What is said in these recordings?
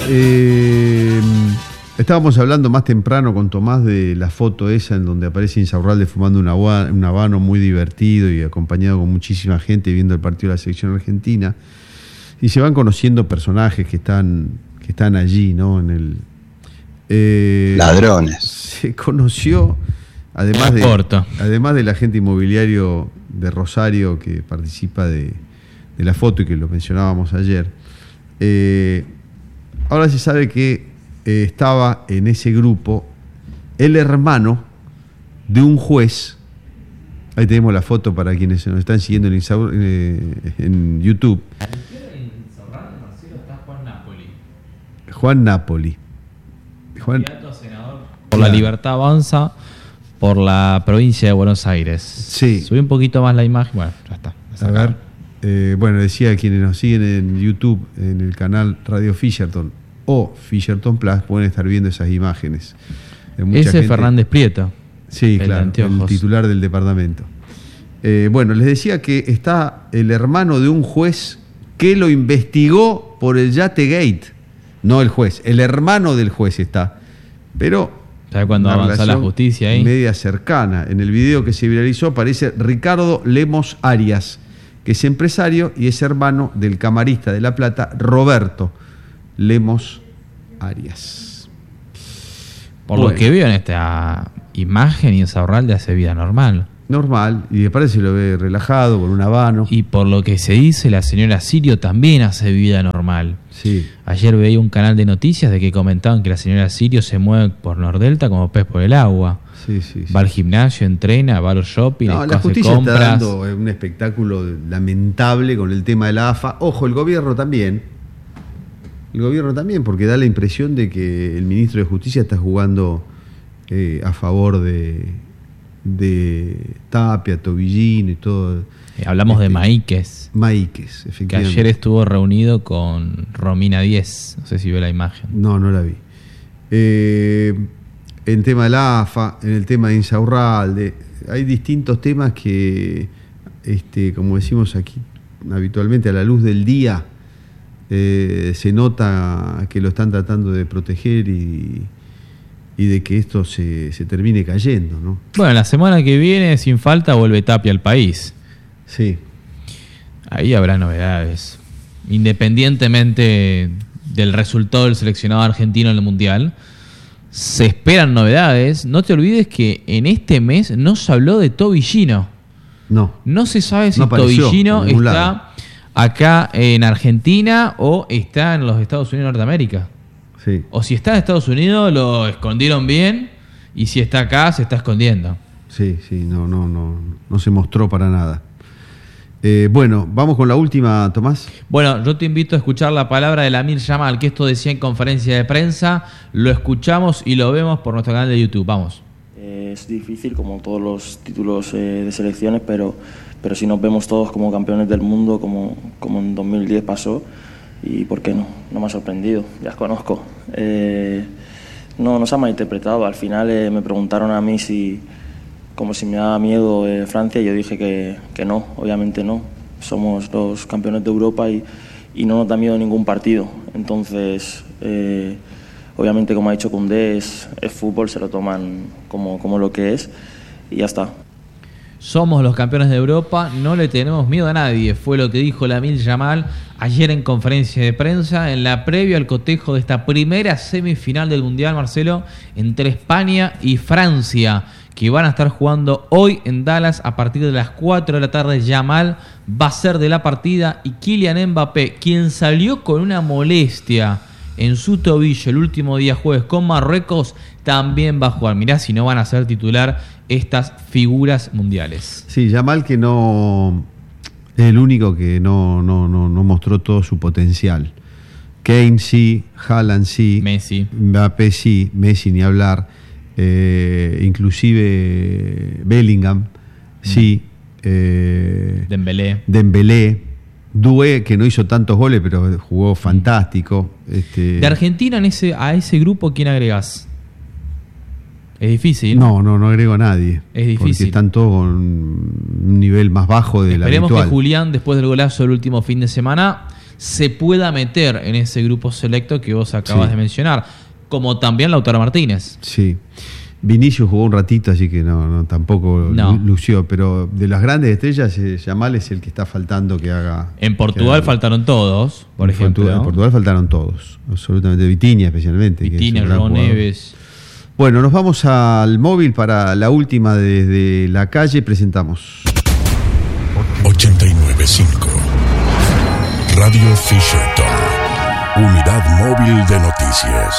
Estábamos hablando más temprano con Tomás de la foto esa en donde aparece Insaurralde fumando un habano muy divertido y acompañado con muchísima gente viendo el partido de la selección argentina. Y se van conociendo personajes que están allí, ¿no? En el ladrones. Se conoció, además del agente inmobiliario de Rosario que participa de la foto y que lo mencionábamos ayer. Ahora se sabe que estaba en ese grupo el hermano de un juez. Ahí tenemos la foto para quienes nos están siguiendo en YouTube. Juan Napoli. Candidato a senador por la Libertad Avanza por la provincia de Buenos Aires. Sí. Subí un poquito más la imagen. Bueno, ya está. A ver. Bueno, decía quienes nos siguen en YouTube, en el canal Fisherton o Fisherton Plus, pueden estar viendo esas imágenes. Ese es Fernández Prieto. Sí, claro, el titular del departamento. Bueno, les decía que está el hermano de un juez que lo investigó por el Yategate. No el juez, el hermano del juez está. Pero ¿sabe cuándo avanza la justicia ahí? Media cercana. En el video que se viralizó aparece Ricardo Lemos Arias, que es empresario y es hermano del camarista de La Plata, Roberto Lemos Arias. Por lo que veo en esta imagen, Insaurralde hace vida normal. Normal, y me parece lo ve relajado, con un habano. Y por lo que se dice, la señora Sirio también hace vida normal. Sí. Ayer veía un canal de noticias de que comentaban que la señora Sirio se mueve por Nordelta como pez por el agua. Sí. Va al gimnasio, entrena, va a los shopping, la justicia está dando un espectáculo lamentable con el tema de la AFA. Ojo, el gobierno también, porque da la impresión de que el ministro de Justicia está jugando a favor de Tapia, Tobillino y todo. Hablamos de Maíquez, efectivamente. Que ayer estuvo reunido con Romina Díez. No sé si ve la imagen. No la vi. En tema de la AFA, en el tema de Insaurralde, hay distintos temas que, como decimos aquí habitualmente, a la luz del día, se nota que lo están tratando de proteger y de que esto se termine cayendo, ¿no? Bueno, la semana que viene, sin falta, vuelve Tapia al país. Sí. Ahí habrá novedades. Independientemente del resultado del seleccionado argentino en el Mundial, se esperan novedades. No te olvides que en este mes no se habló de Tobillino. No se sabe si Tobillino está acá en Argentina o está en los Estados Unidos de Norteamérica. Sí. O si está en Estados Unidos lo escondieron bien, y si está acá se está escondiendo. Sí, no se mostró para nada. Bueno, vamos con la última, Tomás. Bueno, yo te invito a escuchar la palabra de Lamine Yamal, que esto decía en conferencia de prensa. Lo escuchamos y lo vemos por nuestro canal de YouTube. Vamos. Es difícil, como todos los títulos de selecciones, pero si nos vemos todos como campeones del mundo, como en 2010 pasó, y ¿por qué no? No me ha sorprendido, ya os conozco. No se ha malinterpretado. Al final me preguntaron a mí como si me daba miedo Francia, y yo dije que no, obviamente no. Somos los campeones de Europa y no nos da miedo ningún partido. Entonces, obviamente, como ha dicho Koundé, es fútbol, se lo toman como lo que es y ya está. Somos los campeones de Europa, no le tenemos miedo a nadie, fue lo que dijo Lamine Yamal ayer en conferencia de prensa en la previa al cotejo de esta primera semifinal del Mundial, Marcelo, entre España y Francia, que van a estar jugando hoy en Dallas a partir de las 4 de la tarde. Yamal va a ser de la partida y Kylian Mbappé, quien salió con una molestia en su tobillo el último día jueves con Marruecos, también va a jugar. Mirá si no van a ser titular estas figuras mundiales. Sí, Yamal, que no es el único que no mostró todo su potencial. Kane sí, Haaland sí, Messi, Mbappé sí, Messi ni hablar, inclusive Bellingham sí, Dembélé, Doué, que no hizo tantos goles pero jugó fantástico. De Argentina a ese grupo, ¿quién agregás? Es difícil. No agrego a nadie. Es difícil. Porque están todos con un nivel más bajo de la habitual. Esperemos que Julián, después del golazo del último fin de semana, se pueda meter en ese grupo selecto que vos acabas de mencionar, como también Lautaro Martínez. Sí. Vinicius jugó un ratito, así que no tampoco lució, pero de las grandes estrellas, Yamal es el que está faltando que haga. En Portugal faltaron todos, por ejemplo. En Portugal faltaron todos, absolutamente. Vitinha especialmente. Vitinha, João Neves. Bueno, nos vamos al móvil para la última desde la calle. Presentamos 89.5 Radio Fisherton, unidad móvil de noticias.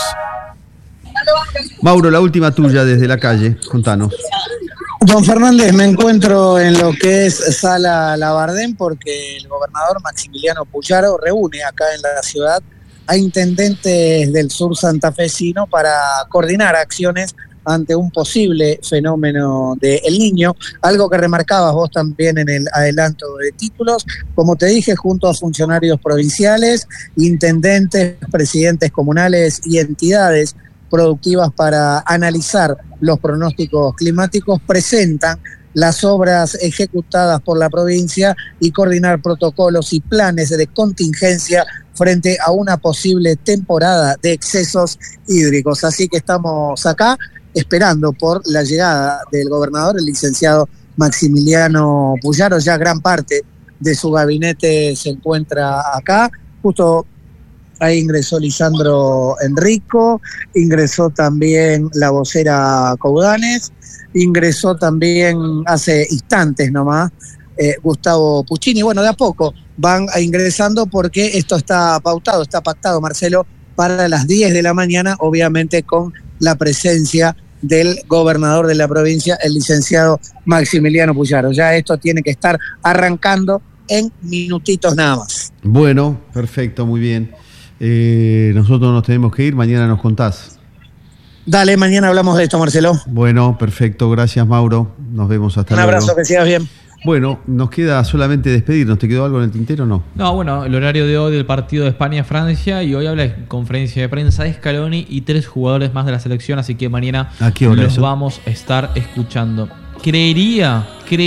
Mauro, la última tuya desde la calle, contanos. Don Fernández, me encuentro en lo que es Sala Labardén porque el gobernador Maximiliano Puyaro reúne acá en la ciudad a intendentes del sur santafesino para coordinar acciones ante un posible fenómeno de El Niño, algo que remarcabas vos también en el adelanto de títulos, como te dije, junto a funcionarios provinciales, intendentes, presidentes comunales y entidades productivas para analizar los pronósticos climáticos, presentan las obras ejecutadas por la provincia y coordinar protocolos y planes de contingencia frente a una posible temporada de excesos hídricos. Así que estamos acá esperando por la llegada del gobernador, el licenciado Maximiliano Puyaro. Ya gran parte de su gabinete se encuentra acá. Justo ahí ingresó Lisandro Enrico, ingresó también la vocera Coudanes, ingresó también hace instantes nomás Gustavo Puccini. Bueno, de a poco van ingresando porque esto está pautado, está pactado, Marcelo, para las 10 de la mañana, obviamente con la presencia del gobernador de la provincia, el licenciado Maximiliano Puyaro. Ya esto tiene que estar arrancando en minutitos nada más. Bueno, perfecto, muy bien. Nosotros nos tenemos que ir, mañana nos contás. Dale, mañana hablamos de esto, Marcelo. Bueno, perfecto, gracias Mauro, nos vemos hasta luego. Un abrazo, que sigas bien. Bueno, nos queda solamente despedirnos. ¿Te quedó algo en el tintero o no? No, bueno, el horario de hoy del partido de España-Francia, y hoy habla en conferencia de prensa de Scaloni y 3 jugadores más de la selección, así que mañana ¿a qué hora los eso? vamos a estar escuchando. Creería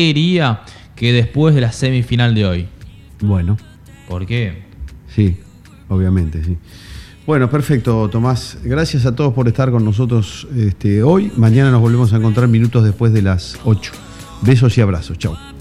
que después de la semifinal de hoy. Bueno. ¿Por qué? Sí, obviamente, sí. Bueno, perfecto, Tomás. Gracias a todos por estar con nosotros hoy. Mañana nos volvemos a encontrar minutos después de las 8. Besos y abrazos. Chau.